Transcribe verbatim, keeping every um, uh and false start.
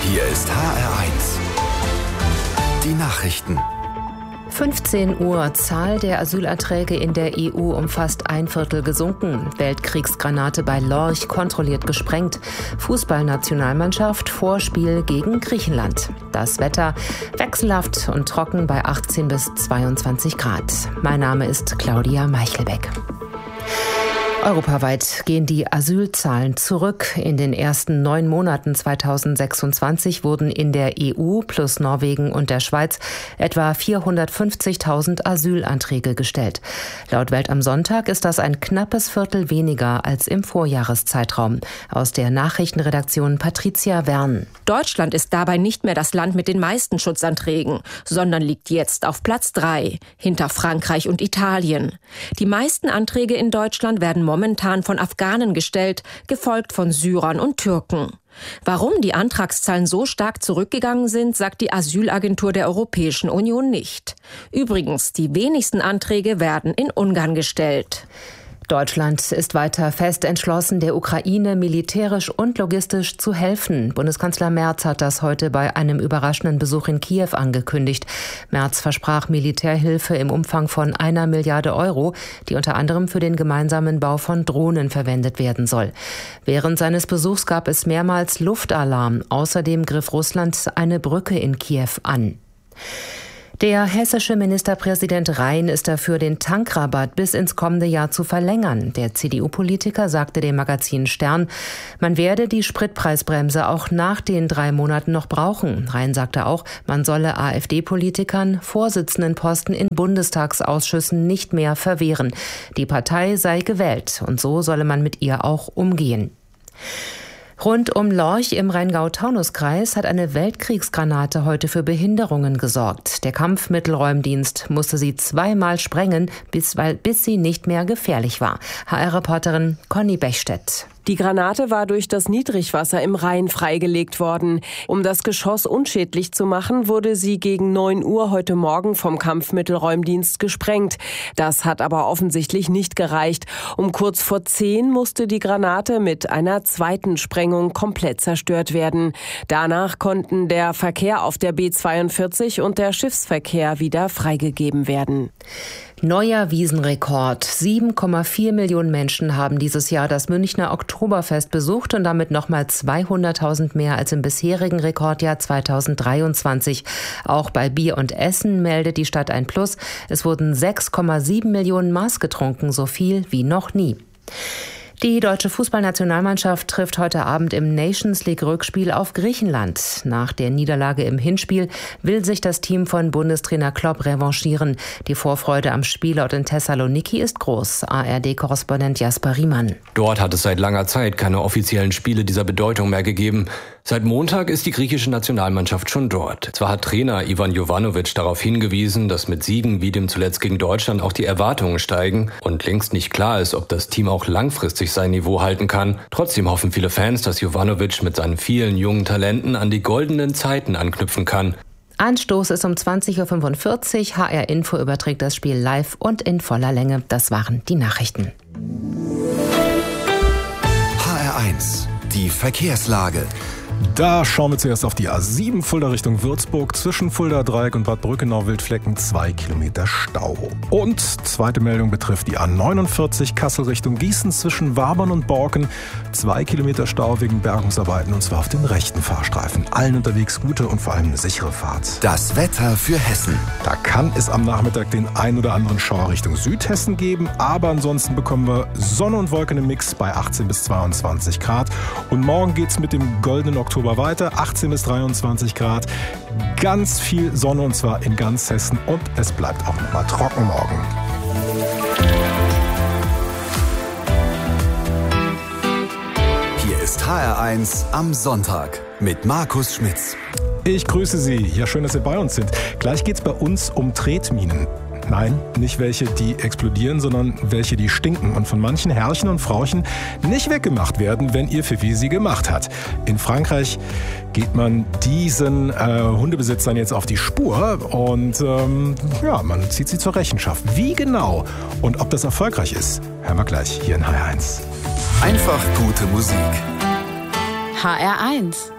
Hier ist H R eins. Die Nachrichten. fünfzehn Uhr. Zahl der Asylanträge in der E U um fast ein Viertel gesunken. Weltkriegsgranate bei Lorch kontrolliert gesprengt. Fußballnationalmannschaft Vorspiel gegen Griechenland. Das Wetter wechselhaft und trocken bei achtzehn bis zweiundzwanzig Grad. Mein Name ist Claudia Meichelbeck. Europaweit gehen die Asylzahlen zurück. In den ersten neun Monaten zweitausendsechsundzwanzig wurden in der E U plus Norwegen und der Schweiz etwa vierhundertfünfzigtausend Asylanträge gestellt. Laut Welt am Sonntag ist das ein knappes Viertel weniger als im Vorjahreszeitraum. Aus der Nachrichtenredaktion Patricia Wern. Deutschland ist dabei nicht mehr das Land mit den meisten Schutzanträgen, sondern liegt jetzt auf Platz drei, hinter Frankreich und Italien. Die meisten Anträge in Deutschland werden momentan von Afghanen gestellt, gefolgt von Syrern und Türken. Warum die Antragszahlen so stark zurückgegangen sind, sagt die Asylagentur der Europäischen Union nicht. Übrigens, die wenigsten Anträge werden in Ungarn gestellt. Deutschland ist weiter fest entschlossen, der Ukraine militärisch und logistisch zu helfen. Bundeskanzler Merz hat das heute bei einem überraschenden Besuch in Kiew angekündigt. Merz versprach Militärhilfe im Umfang von einer Milliarde Euro, die unter anderem für den gemeinsamen Bau von Drohnen verwendet werden soll. Während seines Besuchs gab es mehrmals Luftalarm. Außerdem griff Russland eine Brücke in Kiew an. Der hessische Ministerpräsident Rhein ist dafür, den Tankrabatt bis ins kommende Jahr zu verlängern. Der C D U-Politiker sagte dem Magazin Stern, man werde die Spritpreisbremse auch nach den drei Monaten noch brauchen. Rhein sagte auch, man solle AfD-Politikern Vorsitzendenposten in Bundestagsausschüssen nicht mehr verwehren. Die Partei sei gewählt und so solle man mit ihr auch umgehen. Rund um Lorch im Rheingau-Taunus-Kreis hat eine Weltkriegsgranate heute für Behinderungen gesorgt. Der Kampfmittelräumdienst musste sie zweimal sprengen, bis, weil, bis sie nicht mehr gefährlich war. H R-Reporterin Conny Bechstedt. Die Granate war durch das Niedrigwasser im Rhein freigelegt worden. Um das Geschoss unschädlich zu machen, wurde sie gegen neun Uhr heute Morgen vom Kampfmittelräumdienst gesprengt. Das hat aber offensichtlich nicht gereicht. Um kurz vor zehn musste die Granate mit einer zweiten Sprengung komplett zerstört werden. Danach konnten der Verkehr auf der B zweiundvierzig und der Schiffsverkehr wieder freigegeben werden. Neuer Wiesenrekord. sieben Komma vier Millionen Menschen haben dieses Jahr das Münchner Oktoberfest besucht und damit nochmal zweihunderttausend mehr als im bisherigen Rekordjahr zweitausenddreiundzwanzig. Auch bei Bier und Essen meldet die Stadt ein Plus. Es wurden sechs Komma sieben Millionen Maß getrunken, so viel wie noch nie. Die deutsche Fußballnationalmannschaft trifft heute Abend im Nations-League-Rückspiel auf Griechenland. Nach der Niederlage im Hinspiel will sich das Team von Bundestrainer Klopp revanchieren. Die Vorfreude am Spielort in Thessaloniki ist groß. A R D-Korrespondent Jasper Riemann. Dort hat es seit langer Zeit keine offiziellen Spiele dieser Bedeutung mehr gegeben. Seit Montag ist die griechische Nationalmannschaft schon dort. Zwar hat Trainer Ivan Jovanovic darauf hingewiesen, dass mit Siegen wie dem zuletzt gegen Deutschland auch die Erwartungen steigen und längst nicht klar ist, ob das Team auch langfristig sein Niveau halten kann. Trotzdem hoffen viele Fans, dass Jovanovic mit seinen vielen jungen Talenten an die goldenen Zeiten anknüpfen kann. Anstoß ist um zwanzig Uhr fünfundvierzig. H R Info überträgt das Spiel live und in voller Länge. Das waren die Nachrichten. H R eins, die Verkehrslage. Da schauen wir zuerst auf die A sieben Fulda Richtung Würzburg. Zwischen Fulda Dreieck und Bad Brückenau-Wildflecken zwei Kilometer Stau. Und zweite Meldung betrifft die A neunundvierzig Kassel Richtung Gießen zwischen Wabern und Borken. Zwei Kilometer Stau wegen Bergungsarbeiten und zwar auf den rechten Fahrstreifen. Allen unterwegs gute und vor allem eine sichere Fahrt. Das Wetter für Hessen. Da kann es am Nachmittag den ein oder anderen Schauer Richtung Südhessen geben, aber ansonsten bekommen wir Sonne und Wolken im Mix bei achtzehn bis zweiundzwanzig Grad. Und morgen geht's mit dem goldenen Oktober weiter, achtzehn bis dreiundzwanzig Grad. Ganz viel Sonne und zwar in ganz Hessen und es bleibt auch noch mal trocken morgen. Hier ist H R eins am Sonntag mit Markus Schmitz. Ich grüße Sie. Ja, schön, dass Sie bei uns sind. Gleich geht's bei uns um Tretminen. Nein, nicht welche, die explodieren, sondern welche, die stinken und von manchen Herrchen und Frauchen nicht weggemacht werden, wenn ihr Fifi sie gemacht hat. In Frankreich geht man diesen äh, Hundebesitzern jetzt auf die Spur und ähm, ja, man zieht sie zur Rechenschaft. Wie genau und ob das erfolgreich ist, hören wir gleich hier in H R eins. Einfach gute Musik. H R eins